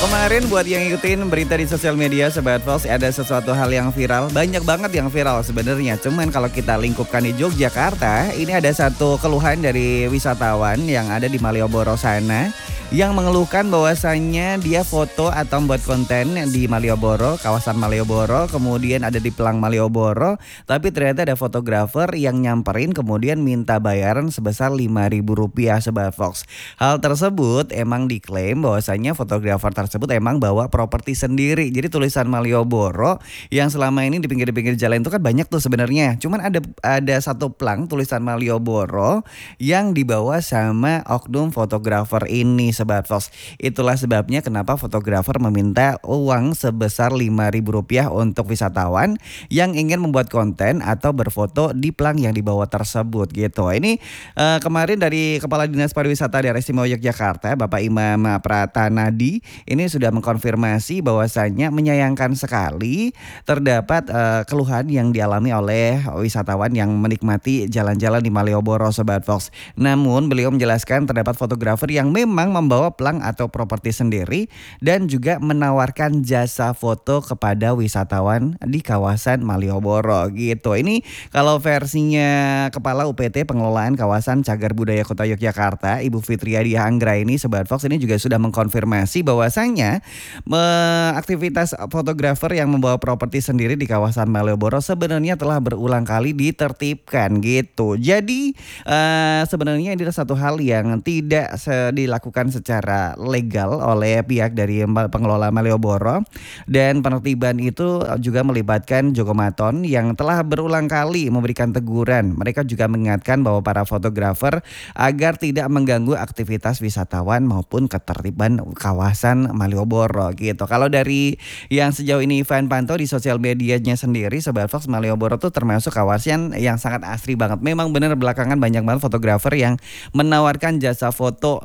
Kemarin buat yang ngikutin berita di sosial media Sobat Fox, ada sesuatu hal yang viral. Banyak banget yang viral sebenarnya. Cuman kalau kita lingkupkan di Yogyakarta, ini ada satu keluhan dari wisatawan yang ada di Malioboro sana, yang mengeluhkan bahwasannya dia foto atau membuat konten di Malioboro, kawasan Malioboro, kemudian ada di Pelang Malioboro, tapi ternyata ada fotografer yang nyamperin kemudian minta bayaran sebesar Rp5.000 Sobat Fox. Hal tersebut emang diklaim bahwasannya fotografer tersebut emang bawa properti sendiri. Jadi tulisan Malioboro yang selama ini di pinggir-pinggir jalan itu kan banyak tuh sebenarnya. Cuman ada satu plang tulisan Malioboro yang dibawa sama oknum fotografer ini Sobat Fox. Itulah sebabnya kenapa fotografer meminta uang sebesar Rp5.000 untuk wisatawan yang ingin membuat konten atau berfoto di plang yang dibawa tersebut gitu. Ini kemarin dari Kepala Dinas Pariwisata Daerah Istimewa Yogyakarta, Bapak Imam Pratanadi, ini sudah mengkonfirmasi bahwasannya menyayangkan sekali terdapat keluhan yang dialami oleh wisatawan yang menikmati jalan-jalan di Malioboro Sobat Fox. Namun beliau menjelaskan terdapat fotografer yang memang membawa plang atau properti sendiri dan juga menawarkan jasa foto kepada wisatawan di kawasan Malioboro gitu. Ini kalau versinya Kepala UPT Pengelolaan Kawasan Cagar Budaya Kota Yogyakarta, Ibu Fitriadi Anggra ini Sobat Fox ini juga sudah mengkonfirmasi bahwasanya aktivitas fotografer yang membawa properti sendiri di kawasan Malioboro sebenarnya telah berulang kali ditertibkan gitu. Jadi sebenarnya ini adalah satu hal yang tidak dilakukan secara legal oleh pihak dari pengelola Malioboro, dan penertiban itu juga melibatkan Jogomaton yang telah berulang kali memberikan teguran. Mereka juga mengingatkan bahwa para fotografer agar tidak mengganggu aktivitas wisatawan maupun ketertiban kawasan Malioboro gitu. Kalau dari yang sejauh ini Ivan pantau di sosial medianya sendiri Sobat Fox, Malioboro tuh termasuk kawasan yang sangat asri banget. Memang benar belakangan banyak banget fotografer yang menawarkan jasa foto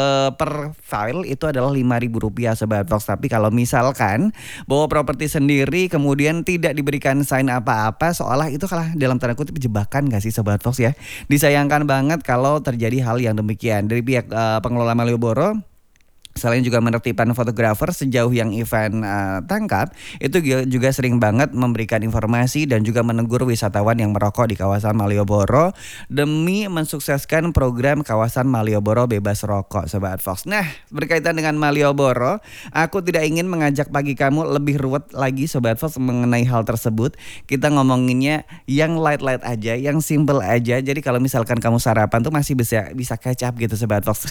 per file itu adalah Rp5.000 Sobat Fox. Tapi kalau misalkan bawa properti sendiri kemudian tidak diberikan sign apa-apa, seolah itu kalah dalam tanda kutip jebakan gak sih Sobat Fox ya. Disayangkan banget kalau terjadi hal yang demikian. Dari pihak pengelola Malioboro, selain juga menertibkan fotografer, sejauh yang Ivan tangkap, itu juga sering banget memberikan informasi dan juga menegur wisatawan yang merokok di kawasan Malioboro demi mensukseskan program kawasan Malioboro bebas rokok Sobat Fox. Nah, berkaitan dengan Malioboro, aku tidak ingin mengajak pagi kamu lebih ruwet lagi Sobat Fox mengenai hal tersebut. Kita ngomonginnya yang light-light aja, yang simple aja. Jadi kalau misalkan kamu sarapan tuh masih bisa catch up gitu Sobat Fox.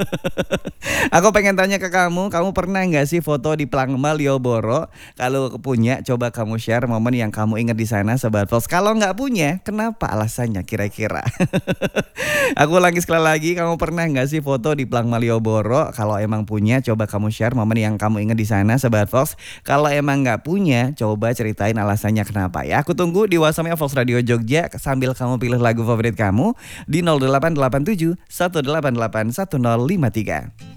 Aku pengen tanya ke kamu pernah nggak sih foto di Pelang Malioboro? Kalau punya, coba kamu share momen yang kamu ingat di sana Sobat Fox. Kalau nggak punya, kenapa alasannya kira-kira? Aku ulangi sekali lagi, kamu pernah nggak sih foto di Pelang Malioboro? Kalau emang punya, coba kamu share momen yang kamu ingat di sana Sobat Fox. Kalau emang nggak punya, coba ceritain alasannya kenapa ya. Aku tunggu di WhatsApp-nya Fox Radio Jogja sambil kamu pilih lagu favorit kamu di 0887 188 1053.